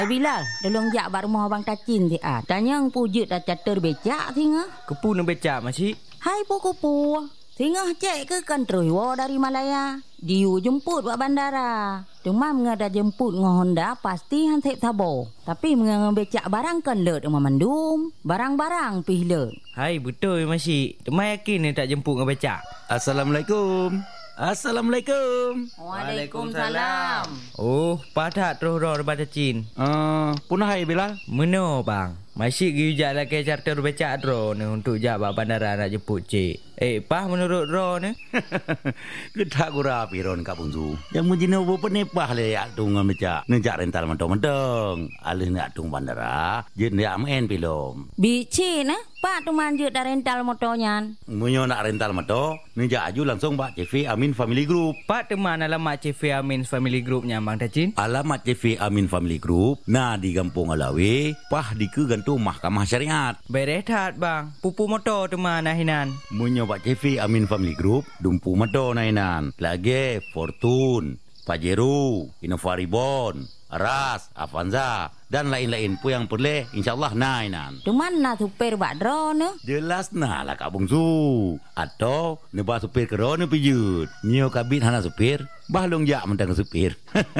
Bilal, tolong jak bak rumah abang Tacin ti ah. Tanya pujut dah catur becak singa. Kepu nak becak makcik. Hai puku. Singa cek ke kan terus dari Malaya. Diu jemput buat bandara. Demam ngada jemput ngah Honda pasti han sep sabo. Tapi mengang becak barang kan leut rumah mandum. Barang-barang pih leut. Hai betul makcik. Temai yakin ni tak jemput ngah becak. Assalamualaikum. Assalamualaikum. Waalaikumsalam. Oh, padat terus roh daripada Cin. Punah hai Bilal. Meno bang. Masih gijak lah ke charter becak ro ni untuk jak bak bandara nak jemput cik. Pah menurut ro ni. Kedak gura piron Kak Bungsu. Yang menjina bo penepah le atung becak. Nejak rental mentong-mentong. Alih nak atung bandara, je ndak main pilom. Bici nah, pak tu manjut dah rental motornya. Munyo nak rental motor, nejak aju langsung Pak CV Amin Family Group. Pak teman alamat CV Amin Family Groupnya bang Tacin. Alamat CV Amin Family Group, nah di Kampung Alawi, pah di ke gantung Mahkamah Syariat. Berehat bang, pupu motor teman nahinan. Munyo Pak CV Amin Family Group, dumpu motor nahinan. Lagi Fortune, Pajero, Innova Reborn, Ras, Avanza dan lain-lain pun yang boleh insyaallah nainan. Cuman nak supir bak dro ne. Jelas nah lah Kak Bungsu. Atau nebah supir kerana pijut. Nyo kabin hana supir, bahlong jak mentang supir.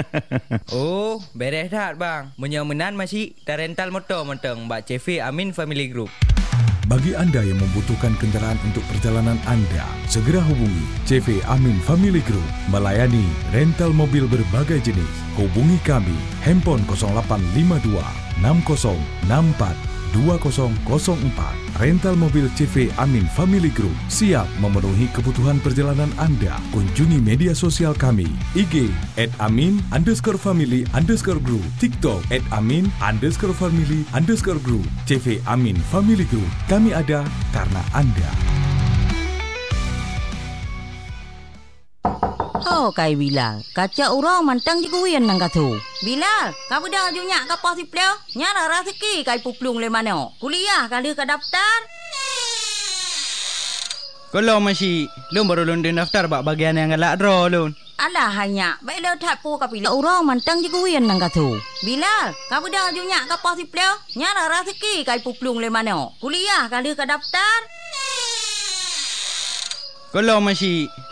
Oh, beres dah bang. Menyamenan masih dah rental motor mentang Mbak CV Amin Family Group. Bagi anda yang membutuhkan kenderaan untuk perjalanan anda, segera hubungi CV Amin Family Group melayani rental mobil berbagai jenis. Hubungi kami, handphone 0852 6064 2004. Rental mobil CV Amin Family Group siap memenuhi kebutuhan perjalanan anda. Kunjungi media sosial kami, IG @amin_family_group, TikTok @amin_family_group, CV Amin Family Group. Kami ada karena anda. Oh, kai Bilal. Kaca urang mantang je kuian nang katu. Bilal, kamu dah junyak ke pos sipleo? Nyara rezeki kai puplung le mana? Kuliah kali ke daftar? Kalau masih, lu baru london daftar bak bagian yang galak draw lu. Alah hanya, baik dah tak pu kapi. Urang mantang je kuian nang katu. Bilal, kamu dah junyak ke pos sipleo? Nyara rezeki kai puplung le mana? Kuliah kali ke daftar? Kalau masih